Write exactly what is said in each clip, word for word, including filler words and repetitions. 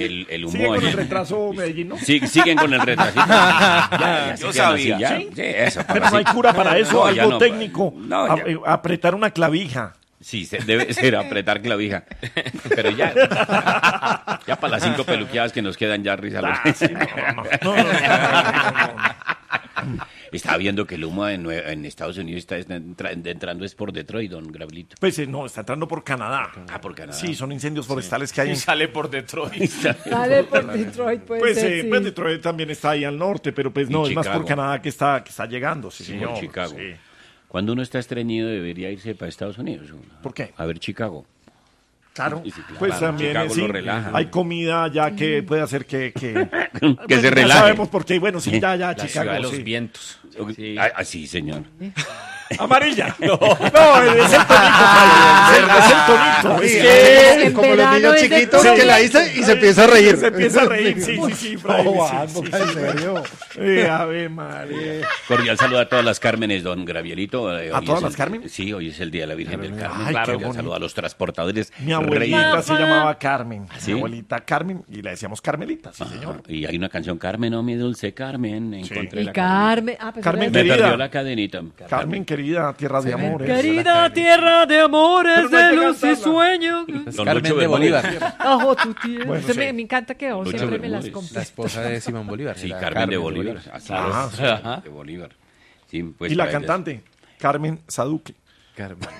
el, el humo. ¿Siguen con el retraso Medellín, no? Sí, siguen con el retraso. Ya, ya Yo se quedan sabía. así, ya. ¿Sí? Sí, eso. Pero no hay cura para eso, No, algo ya no. técnico. No, A- ya. eh, apretar una clavija. Sí, se debe ser apretar clavija. Pero ya, ya para las cinco peluqueadas que nos quedan ya risa. Ah, los- sí, no, no, no, no, no, no, no. Estaba viendo que el humo en, Nue- en Estados Unidos está entra- entrando es por Detroit, don Gabrielito. Pues eh, no, está entrando por Canadá. Ah, por Canadá. Sí, son incendios forestales que hay Y en... sale por Detroit. Sale por Detroit, puede Pues, ser, eh, sí. pues Detroit también está ahí al norte, pero pues Y no, es más Chicago. por Canadá que está, que está llegando, sí, Sí, señor. por Chicago. Sí. Cuando uno está estreñido debería irse para Estados Unidos. ¿Por qué? A ver Chicago. Claro, Sí, sí, claro. pues también Chicago eh, sí, lo relaja. hay comida ya que puede hacer que... Que, Que Pues, se ya relaje. sabemos por qué, bueno, sí, ya, ya, La ciudad Chicago, de los sí. vientos. Sí. Ah, ah, sí, señor. Amarilla. No, no, es el tonito, Fabio, es el, es el tonito. Es Sí, que... En como los verano niños es de chiquitos todo. que la dice y se empieza a reír. Se empieza a reír, sí, sí, sí, Fray, No, sí, Juan, sí, porque sí, en sí. serio. Eh, Ave María. Cordial saludo a todas las Cármenes, don Gravierito. Eh, ¿A hoy todas es las el- Carmen? Sí, hoy es el Día de la Virgen del Carmen. Ay, qué Cordial bonito. saludo a los transportadores. Mi abuelita Reyes. se llamaba Carmen. ¿Sí? Mi abuelita Carmen, y le decíamos Carmelita, sí, señor. Y hay una canción, Carmen, oh mi dulce Carmen. Encontré Y la Carmen. Ah, pues Carmen, Me querida. perdió la cadenita. Carmen, querida, tierra de amores. Querida tierra de amores, Pero no hay de que luz y cantarla. sueños. Don Carmen Lucho de Bermúdez. Bolívar. Ajo tu tierra. Bueno, Usted sí. me, me encanta que aún Lucho siempre me las Bermúdez. compré. La esposa de Simón Bolívar. Sí, era Carmen, de Bolívar. Ah, claro. Ah, sí. Ajá. De Bolívar. Sí, pues Y la para ellas. cantante, Carmen Saduque. Carmen.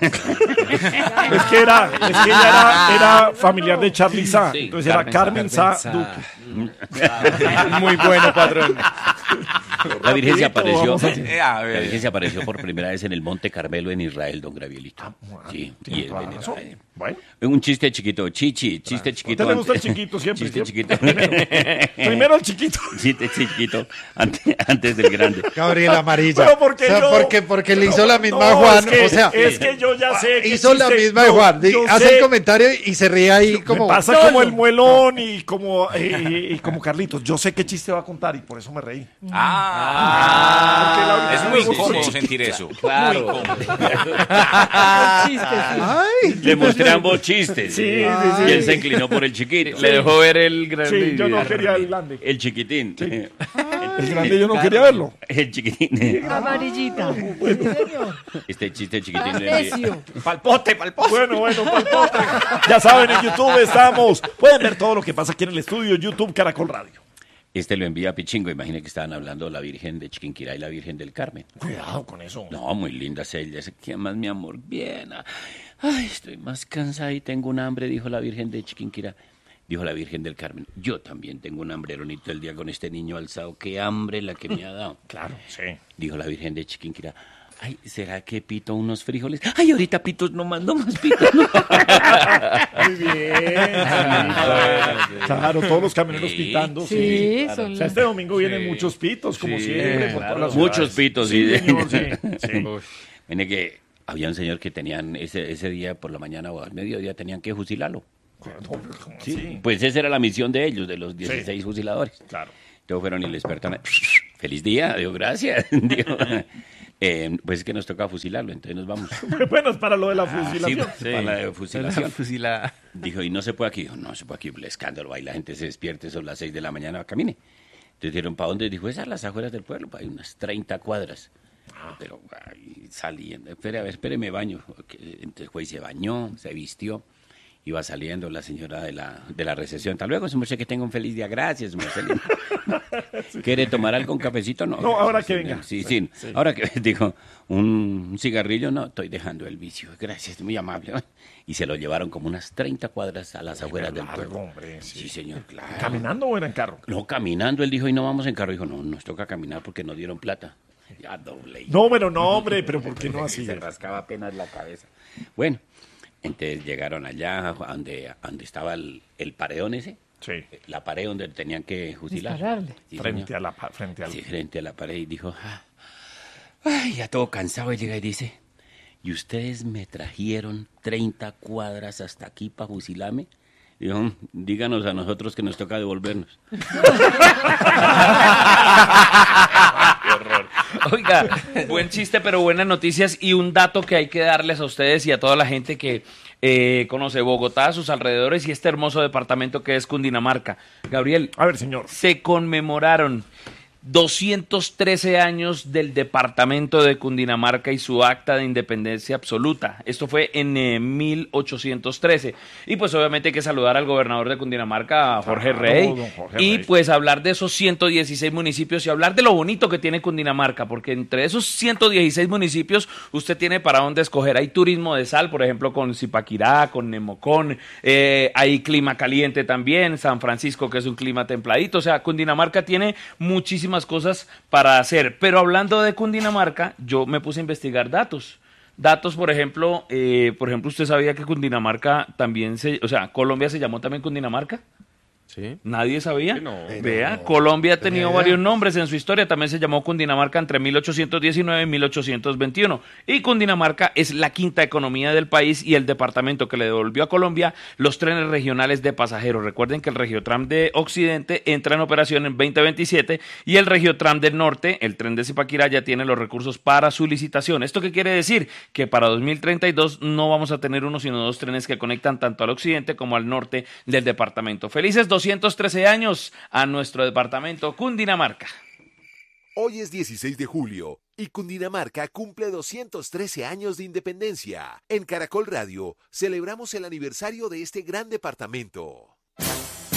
Es que era, es que ella era, era familiar de Charly Sa. Sí, Entonces era Carmen Carmen Sa. Saduque. Muy bueno, patrón. La Virgen se Rapidito, apareció. vamos a- Eh, a ver. La Virgen se apareció por primera vez en el Monte Carmelo en Israel, don Gravielito. Sí, y Tiene es toda en la razón. Israel. Bueno, Un chiste chiquito, chichi, chiste ¿a chiquito. usted le gusta el antes- chiquito siempre? Chiste siempre? chiquito. Primero, primero el chiquito. Chiste chiquito antes, antes del grande. Gabriel Amarilla. Pero porque o sea, yo- porque, porque le hizo la misma No, a Juan. es que, o sea, es que yo ya sé. que hizo la chiste- misma de no, Juan. Di- yo Hace sé- el comentario y se ríe ahí Me como. pasa No, como no. el muelón y como, eh, y como Carlitos. Yo sé qué chiste va a contar y por eso me reí. Ah, Porque la- es muy me gustó incómodo el sentir eso. Claro. Muy incómodo. Chiste, sí. Ay, Le mostré ambos chistes. Sí, sí, sí. Y él se inclinó por el chiquito. Le dejó ver el grande. Sí, yo no quería el grande. El chiquitín. El grande yo no quería verlo. El chiquitín. Amarillita. Sí, señor. Este chiste chiquitín. Ah, le- necio. Palpote, palpote. Bueno, bueno, palpote. Ya saben, en YouTube estamos. Pueden ver todo lo que pasa aquí en el estudio, YouTube Caracol Radio. Este lo envía a Pichingo. Imagine que estaban hablando de la Virgen de Chiquinquirá y la Virgen del Carmen. Cuidado con eso. No, muy lindas ellas. ¿Qué más, mi amor? Bien. Ay, estoy más cansada y tengo un hambre, dijo la Virgen de Chiquinquirá. Dijo la Virgen del Carmen. Yo también tengo un hambre, Ronito, el día con este niño alzado. Qué hambre la que me ha dado. Claro, sí. Dijo la Virgen de Chiquinquirá. Ay, ¿será que pito unos frijoles? Ay, ahorita pitos no más, no más pitos. No. Muy bien. Claro, todos los camioneros Sí, pitando. Sí. Sí, claro. son O sea, este domingo vienen muchos pitos, como Sí, siempre. por claro. todas las Muchos ciudades. pitos, Sí, sí. señor, sí, sí. Viene que había un señor que tenían ese, ese día por la mañana o al mediodía tenían que fusilarlo. ¿Cómo así? Pues esa era la misión de ellos, de los dieciséis fusiladores. Claro. Entonces fueron y les despertaron. Feliz día, digo, gracias. Digo, eh, pues es que nos toca fusilarlo, entonces nos vamos. Bueno, es para lo de la Sí, fusilación. para la de fusilación. Fusilada. Dijo, y no se puede aquí. Dijo, no se puede aquí, el escándalo. Ahí la gente se despierte, son las seis de la mañana, camine. Entonces dijeron, ¿para dónde? Dijo, esas las afueras del pueblo, hay unas treinta cuadras. Pero ahí saliendo, espere, a ver, espere, me baño. Entonces fue y se bañó, se vistió. Iba saliendo la señora de la, de la recepción. Hasta luego, su merced, que tenga un feliz día. Gracias, su merced. ¿Quiere tomar algo, un cafecito? No. No, ahora que Sí, venga. Sí, sí. Ahora que dijo, un cigarrillo, no, estoy dejando el vicio. Gracias, muy amable. Y se lo llevaron como unas treinta cuadras a las afueras del Largo, pueblo. hombre, sí. Sí, señor, claro. ¿Caminando o era en carro? No, caminando. Él dijo, y no vamos en carro. Dijo, no, nos toca caminar porque nos dieron plata. Ya doble. No, pero no, hombre, pero ¿por qué no así? Se rascaba apenas la cabeza. Bueno, entonces llegaron allá, a donde, a donde estaba el, el paredón ese. Sí. La pared donde tenían que fusilar. Dispararle. Sí, Frente señor. a la pa- frente al Sí, frente a la pared y dijo, ah, ay, ya todo cansado. Y llega y dice, ¿y ustedes me trajeron treinta cuadras hasta aquí para fusilarme? Dijo, díganos a nosotros que nos toca devolvernos. Oiga, buen chiste, pero buenas noticias y un dato que hay que darles a ustedes y a toda la gente que eh, conoce Bogotá, sus alrededores y este hermoso departamento que es Cundinamarca. Gabriel, A ver, señor. se conmemoraron doscientos trece años del departamento de Cundinamarca y su acta de independencia absoluta. Esto fue en eh, mil ochocientos trece. Y pues obviamente hay que saludar al gobernador de Cundinamarca, a Jorge Claro, Rey. don Jorge Y Rey. pues hablar de esos ciento dieciséis municipios y hablar de lo bonito que tiene Cundinamarca, porque entre esos ciento dieciséis municipios usted tiene para dónde escoger. Hay turismo de sal, por ejemplo, con Zipaquirá, con Nemocón, eh, hay clima caliente también, San Francisco, que es un clima templadito. O sea, Cundinamarca tiene muchísimas cosas para hacer. Pero hablando de Cundinamarca, yo me puse a investigar datos. Datos, por ejemplo, eh, por ejemplo, ¿usted sabía que Cundinamarca también se, o sea, Colombia se llamó también Cundinamarca? Sí. ¿Nadie sabía? No. Vea, no, Colombia ha tenía tenido idea. varios nombres en su historia. También se llamó Cundinamarca entre mil ochocientos diecinueve y mil ochocientos veintiuno. Y Cundinamarca es la quinta economía del país y el departamento que le devolvió a Colombia los trenes regionales de pasajeros. Recuerden que el Regiotram de Occidente entra en operación en veinte veintisiete y el Regiotram del Norte, el tren de Zipaquirá, ya tiene los recursos para su licitación. ¿Esto qué quiere decir? Que para dos mil treinta y dos no vamos a tener uno, sino dos trenes que conectan tanto al occidente como al norte del departamento. Felices doscientos trece años a nuestro departamento Cundinamarca. Hoy es dieciséis de julio y Cundinamarca cumple doscientos trece años de independencia. En Caracol Radio celebramos el aniversario de este gran departamento.